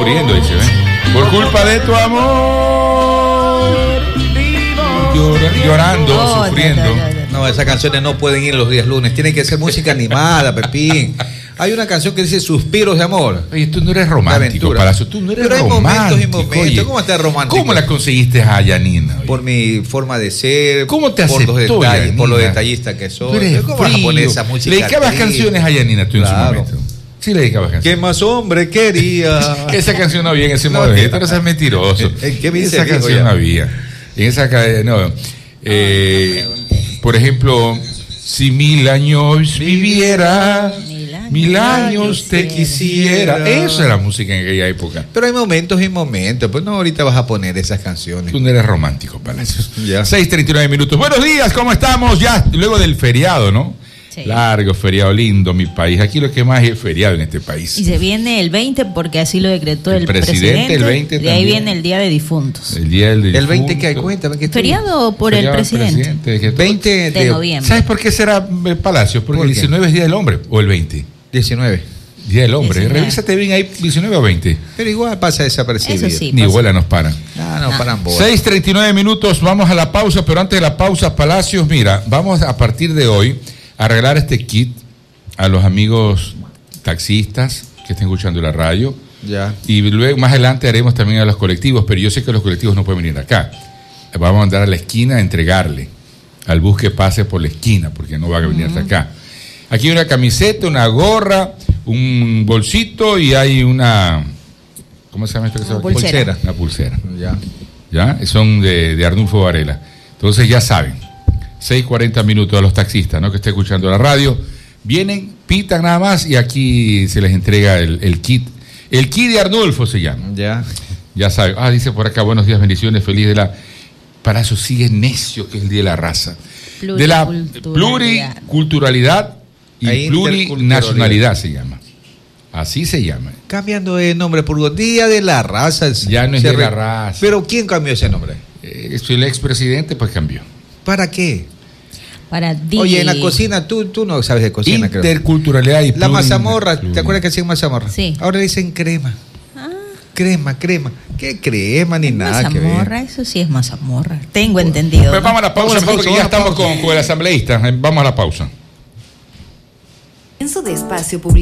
muriendo, dice, por culpa de tu amor. Llorando, sufriendo. No, esas canciones no pueden ir los días lunes. Tiene que ser música animada, Pepín. Hay una canción que dice Suspiros de amor. Oye, tú no eres romántico, Palacio. Tú no eres romántico. Pero hay momentos y momentos. Oye, ¿cómo estás romántico? ¿Cómo la conseguiste a Yanina? Oye? Por mi forma de ser. ¿Cómo te aceptó, por los detalles, Yanina? por lo detallista que soy. Tú eres ¿Cómo vas a poner esa música? ¿Le dedicabas canciones a Yanina tú en su momento? Sí, le dedicabas canciones. ¿Qué más hombre quería? Esa canción no había en ese momento. Pero eso es mentiroso. ¿Qué me dice? Esa canción no había. En esa no. Por ejemplo, si 1000 años viviera, 1000 años te quisiera. Eso era música en aquella época. Pero hay momentos y momentos. Pues no, ahorita vas a poner esas canciones. Tú no eres romántico, Palacios. Ya. 6:39 minutos. Buenos días, ¿cómo estamos? Ya luego del feriado, ¿no? Sí. Largo, feriado lindo, mi país. Aquí lo que más es feriado en este país. Y se viene el 20 porque así lo decretó el presidente. El 20 de ahí viene el Día de Difuntos. El Día del difunto. ¿El 20 qué hay? Cuéntame. Feriado por el presidente. 20 de noviembre. ¿Sabes por qué será Palacios? Porque el 19 es Día del Hombre. ¿O el 20? 19. Día del Hombre. 19. Revísate bien ahí, 19 o 20 Pero igual pasa desapercibido. Eso sí. Ni bola nos paran. No paran bola. 6:39 minutos, vamos a la pausa, pero antes de la pausa, Palacios, mira, vamos a partir de hoy a regalar este kit a los amigos taxistas que estén escuchando la radio. Ya. Y luego más adelante haremos también a los colectivos, pero yo sé que los colectivos no pueden venir acá. Vamos a andar a la esquina a entregarle al bus que pase por la esquina, porque no va a venir hasta acá. Aquí hay una camiseta, una gorra, un bolsito y hay una... ¿Cómo se llama esto que se llama? Pulsera. Una pulsera. Ya. Son de Arnulfo Varela. Entonces ya saben, 6:40 minutos a los taxistas, ¿no? Que estén escuchando la radio. Vienen, pitan nada más y aquí se les entrega el kit. El kit de Arnulfo se llama. Ya saben. Dice por acá, buenos días, bendiciones, feliz de la... Para eso sigue necio que es el Día de la Raza. De la pluriculturalidad y plurinacionalidad se llama. Así se llama. Cambiando de nombre por Día de la Raza. Ya no es de la raza. ¿Pero quién cambió ese nombre? El expresidente pues cambió. ¿Para qué? Para Oye, en la cocina, tú no sabes de cocina, interculturalidad creo. La mazamorra, ¿te acuerdas que hacían mazamorra? Sí. Ahora dicen crema. Crema. ¿Qué crema ni nada que ver? Mazamorra, eso sí es mazamorra. Tengo entendido. Pues vamos a la pausa porque ya estamos con el asambleísta. Vamos a la pausa. En su espacio